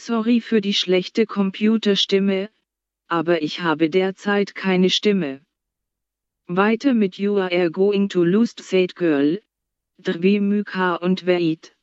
Sorry für die schlechte Computerstimme, aber ich habe derzeit keine Stimme. Weiter mit You are going to lose said girl. Drwie Myka und Wait.